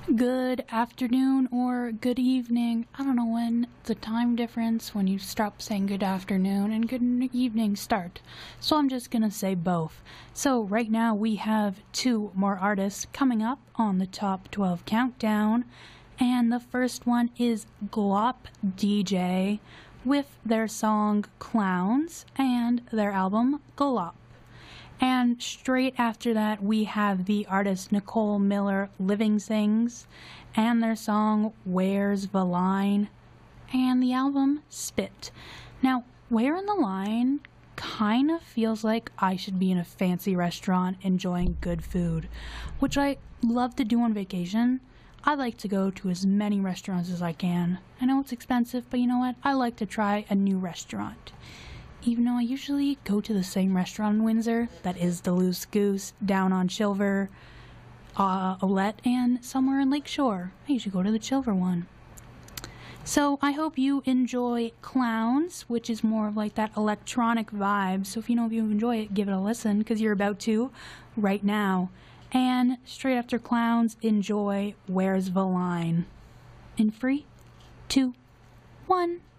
Good afternoon or good evening. I don't know when the time difference when you stop saying good afternoon and good evening start. So I'm just gonna say both. So right now we have two more artists coming up on the top 12 countdown. And the first one is Glop DJ with their song Clowns and their album Glop. And straight after that, we have the artist Nicole Miller Living Things and their song Where's the Line and the album Spit. Now, Where in the Line kind of feels like I should be in a fancy restaurant enjoying good food, which I love to do on vacation. I like to go to as many restaurants as I can. I know it's expensive, but you know what? I like to try a new restaurant. Even though I usually go to the same restaurant in Windsor, that is the Loose Goose, down on Chilver, Olette, and somewhere in Lakeshore. I usually go to the Chilver one. So I hope you enjoy Clowns, which is more of like that electronic vibe. So if you enjoy it, give it a listen, because you're about to right now. And straight after Clowns, enjoy Where's the Line. In 3, 2, 1.